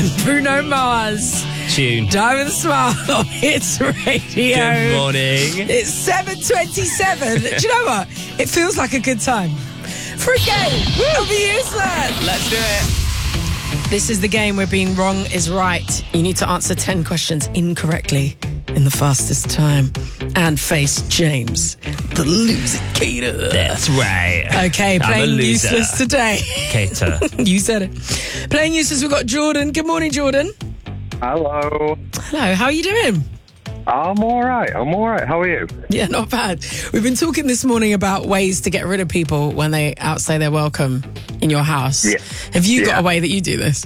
and Bruno Mars. Tune. Diamond Smile on Hits Radio. Good morning. It's 7:27. Do you know what? It feels like a good time for a game of Useless. Let's do it. This is the game where being wrong is right. You need to answer 10 questions incorrectly in the fastest time and face James, the loser-cater. That's right. Okay, I'm a playing loser. Useless today. Cater. You said it. Playing Useless, we've got Jordan. Good morning, Jordan. Hello. Hello, how are you doing? I'm all right. How are you? Yeah, not bad. We've been talking this morning about ways to get rid of people when they outstay their welcome in your house. Yeah. Have you got Yeah. a way that you do this?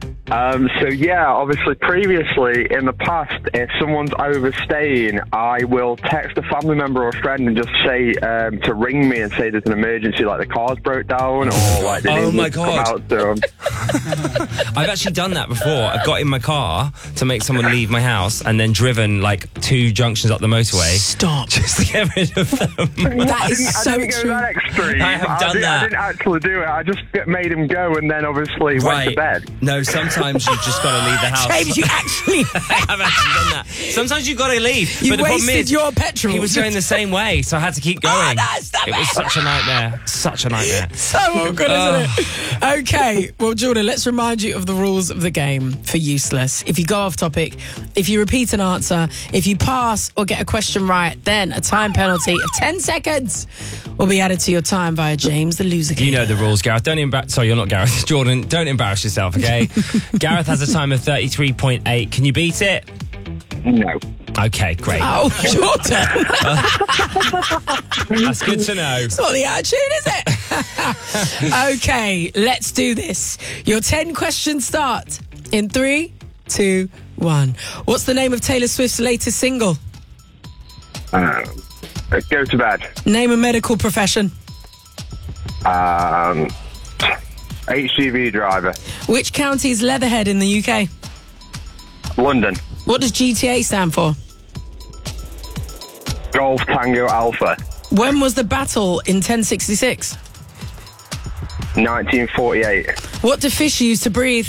Obviously previously in the past, if someone's overstaying, I will text a family member or a friend and just say to ring me and say there's an emergency, like the car's broke down or like they Oh need my to come God. out to 'em. I've actually done that before. I've got in my car to make someone leave my house and then driven like 2 junctions up the motorway Stop. just to get rid of them. That is I so didn't go true. that extreme. I have done that. I didn't actually do it. I just made him go and then obviously went to bed. No, sometimes you've just got to leave the house. James, you actually... I've actually done that. Sometimes you've got to leave. You but the problem wasted is, your petrol. he was going the same way, so I had to keep going. Stop It was such a nightmare. Such a nightmare. So awkward, isn't it? Okay, well, Jordan, let's remind you of the rules of the game for Useless. If you go off topic, if you repeat an answer, if you pass or get a question right, then a time penalty of 10 seconds will be added to your time via James, the loser. You know the rules, Gareth. Sorry, you're not Gareth. Jordan, don't embarrass yourself, okay? Gareth has a time of 33.8. Can you beat it? No. Okay, great. Oh, Jordan. That's good to know. It's not the attitude, is it? Okay, let's do this. Your 10 questions start in 3, 2, 1. What's the name of Taylor Swift's latest single? Go to bed. Name a medical profession. HGV driver. Which county is Leatherhead in the UK? London. What does GTA stand for? Golf Tango Alpha. When was the battle in 1066? 1948. What do fish use to breathe?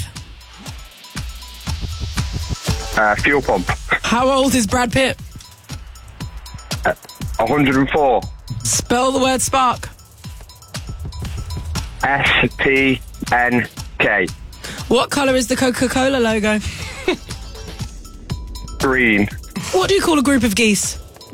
Fuel pump. How old is Brad Pitt? 104. Spell the word spark. SPNK. What colour is the Coca-Cola logo? Green. What do you call a group of geese?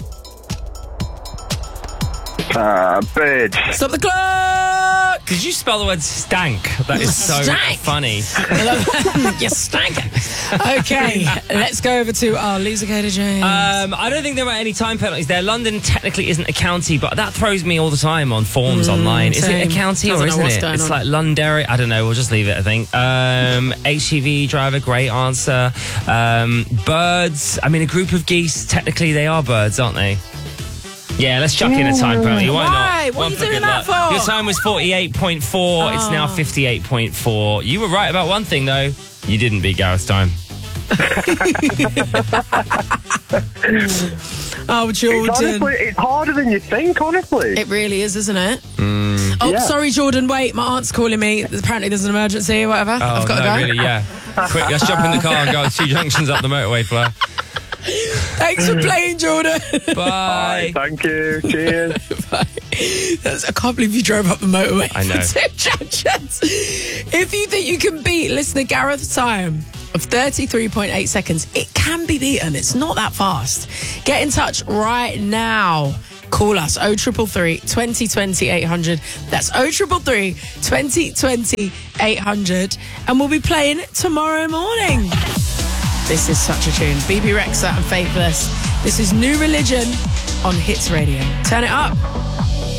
Birds. Stop the clock! Did you spell the word stank? That is so Stank. funny. You stank. Okay, let's go over to our loser cater, James. I don't think there are any time penalties there. London technically isn't a county, but that throws me all the time on forms online. Is it same. a county Doesn't or know isn't what's it? going It's on. like Londonderry. I don't know. We'll just leave it, I think. HGV driver, great answer. Birds. I mean, a group of geese, technically they are birds, aren't they? Yeah, let's chuck in a time penalty. Why Why? not? What are One you for doing good that luck. for? Your time was 48.4. It's now 58.4. You were right about one thing, though. You didn't beat Gareth's time. Oh, Jordan. It's harder than you think, honestly. It really is, isn't it? Oh, Yeah. sorry, Jordan. Wait, my aunt's calling me. Apparently there's an emergency or whatever. I've got to go. Really, yeah. Quick, let's jump in the car and go 2 junctions up the motorway, Flo. Thanks for playing, Jordan. Bye. Thank you. Cheers. Bye. I can't believe you drove up the motorway. I know. For 2 junctions. If you think you can beat listener Gareth's time of 33.8 seconds, it can be beaten. It's not that fast. Get in touch right now. Call us 0333 2020 800. That's 0333 2020 800. And we'll be playing tomorrow morning. This is such a tune. BB Rexa and Faithless. This is New Religion on Hits Radio. Turn it up.